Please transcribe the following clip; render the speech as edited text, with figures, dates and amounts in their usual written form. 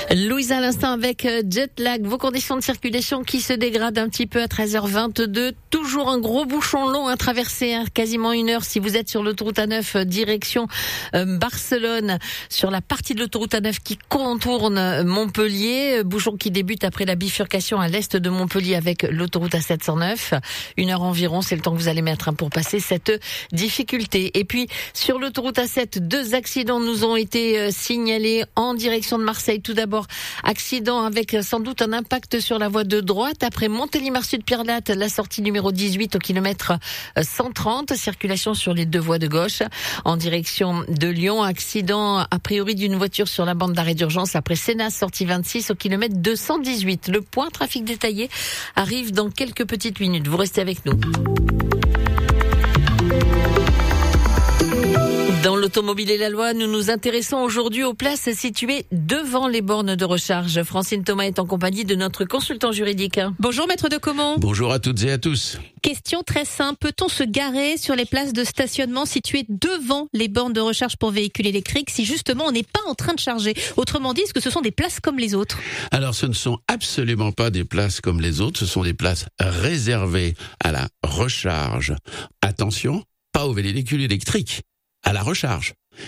Louise à l'instant avec Jetlag, vos conditions de circulation qui se dégradent un petit peu à 13h22. Toujours un gros bouchon long à traverser, quasiment 1 heure si vous êtes sur l'autoroute A9 direction Barcelone, sur la partie de l'autoroute A9 qui contourne Montpellier. Bouchon qui débute après la bifurcation à l'est de Montpellier avec l'autoroute A709. 1 heure environ, c'est le temps que vous allez mettre pour passer cette difficulté. Et puis sur l'autoroute A7, 2 accidents nous ont été signalés en direction de Marseille. Tout d'abord, accident avec sans doute un impact sur la voie de droite. Après Montélimar-Sud-Pierrelatte, la sortie numéro 18 au kilomètre 130. Circulation sur les 2 voies de gauche. En direction de Lyon, accident a priori d'une voiture sur la bande d'arrêt d'urgence après Sénas, sortie 26 au kilomètre 218. Le point trafic détaillé arrive dans quelques petites minutes. Vous restez avec nous. Dans l'automobile et la loi, nous nous intéressons aujourd'hui aux places situées devant les bornes de recharge. Francine Thomas est en compagnie de notre consultant juridique. Bonjour maître de Caumont. Bonjour à toutes et à tous. Question très simple, peut-on se garer sur les places de stationnement situées devant les bornes de recharge pour véhicules électriques si justement on n'est pas en train de charger? Autrement dit, est-ce que ce sont des places comme les autres? Alors ce ne sont absolument pas des places comme les autres, ce sont des places réservées à la recharge. Attention, pas aux véhicules électriques. À la recharge.